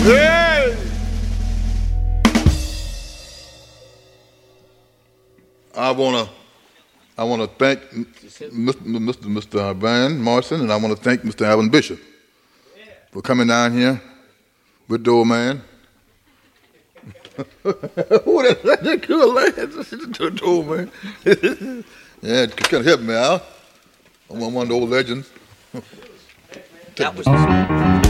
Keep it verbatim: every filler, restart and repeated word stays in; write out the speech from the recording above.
Hey! I wanna, I wanna thank Mister Mister Mister Van Morrison, and I wanna thank Mister Alvin Bishop for coming down here with the old man. Who that? That good lad, the old man. Yeah, can help me out. I'm one of the old legends. That was